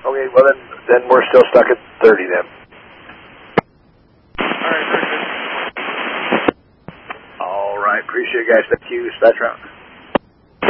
Okay, well then we're still stuck at 30 then. All right, very good. All right, appreciate you guys. Thank you. Dispatch round.